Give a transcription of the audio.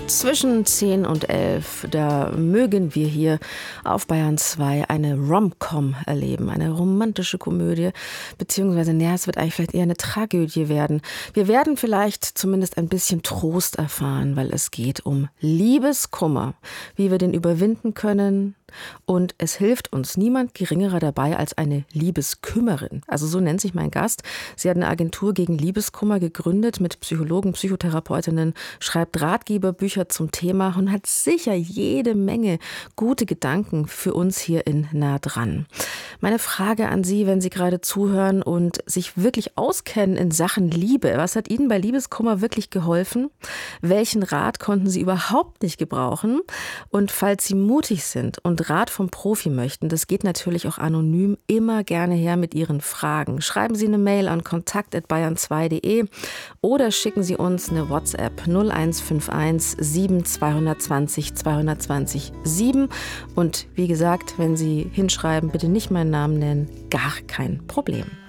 Zwischen 10 und 11, da mögen wir hier auf Bayern 2 eine Rom-Com erleben, eine romantische Komödie, beziehungsweise, es wird eigentlich vielleicht eher eine Tragödie werden. Wir werden vielleicht zumindest ein bisschen Trost erfahren, weil es geht um Liebeskummer, wie wir den überwinden können. Und es hilft uns niemand Geringerer dabei als eine Liebeskümmerin. Also so nennt sich mein Gast. Sie hat eine Agentur gegen Liebeskummer gegründet mit Psychologen, Psychotherapeutinnen, schreibt Ratgeberbücher zum Thema und hat sicher jede Menge gute Gedanken für uns hier in Nah dran. Meine Frage an Sie, wenn Sie gerade zuhören und sich wirklich auskennen in Sachen Liebe. Was hat Ihnen bei Liebeskummer wirklich geholfen? Welchen Rat konnten Sie überhaupt nicht gebrauchen? Und falls Sie mutig sind und Rat vom Profi möchten, das geht natürlich auch anonym, immer gerne her mit Ihren Fragen. Schreiben Sie eine Mail an kontakt@bayern2.de oder schicken Sie uns eine WhatsApp 0151 7 220 220 7. Und wie gesagt, wenn Sie hinschreiben, bitte nicht meinen Namen nennen, gar kein Problem.